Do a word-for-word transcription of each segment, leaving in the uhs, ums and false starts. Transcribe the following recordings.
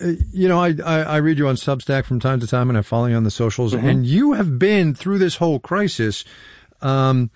you know, I, I, I read you on Substack from time to time, and I follow you on the socials, mm-hmm. and you have been through this whole crisis, um,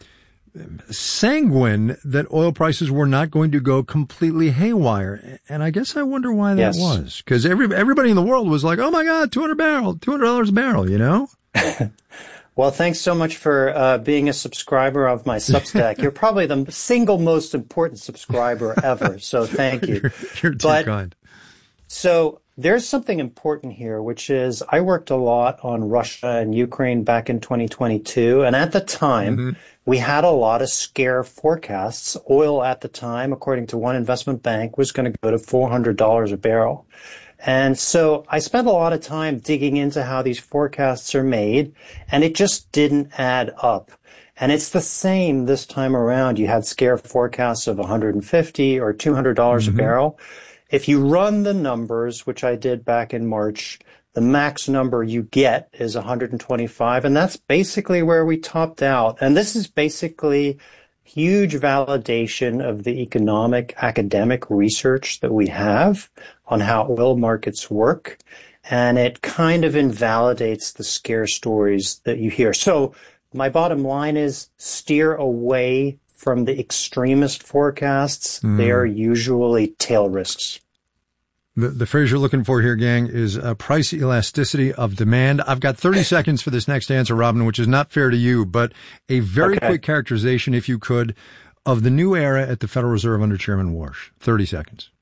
sanguine that oil prices were not going to go completely haywire. And I guess I wonder why that yes. was. Because every, everybody in the world was like, oh my God, two hundred barrel, two hundred dollars a barrel, you know? Well, thanks so much for uh, being a subscriber of my Substack. You're probably the single most important subscriber ever. So thank you. You're, you're too but, kind. So there's something important here, which is I worked a lot on Russia and Ukraine back in twenty twenty-two. And at the time, mm-hmm. we had a lot of scare forecasts. Oil at the time, according to one investment bank, was going to go to four hundred dollars a barrel. And so I spent a lot of time digging into how these forecasts are made, and it just didn't add up. And it's the same this time around. You had scare forecasts of one hundred fifty dollars or two hundred dollars mm-hmm. a barrel. If you run the numbers, which I did back in March, the max number you get is one hundred twenty-five, and that's basically where we topped out. And this is basically huge validation of the economic academic research that we have on how oil markets work. And it kind of invalidates the scare stories that you hear. So my bottom line is steer away from the extremist forecasts. Mm. They are usually tail risks. The, the phrase you're looking for here, gang, is uh, price elasticity of demand. I've got thirty seconds for this next answer, Robin, which is not fair to you, but a very okay. quick characterization, if you could, of the new era at the Federal Reserve under Chairman Warsh. thirty seconds.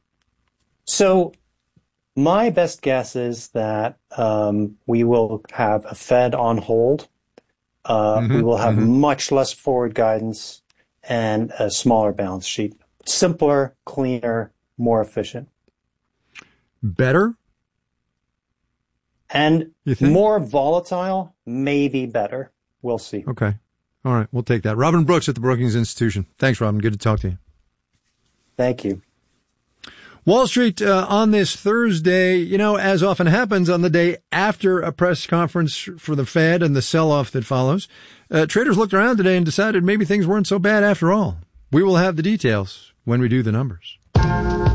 So my best guess is that um, we will have a Fed on hold. Uh, mm-hmm. We will have mm-hmm. much less forward guidance and a smaller balance sheet. Simpler, cleaner, more efficient. Better? And more volatile, maybe better. We'll see. Okay. All right. We'll take that. Robin Brooks at the Brookings Institution. Thanks, Robin. Good to talk to you. Thank you. Wall Street uh, on this Thursday, you know, as often happens on the day after a press conference for the Fed and the sell-off that follows, uh, traders looked around today and decided maybe things weren't so bad after all. We will have the details when we do the numbers.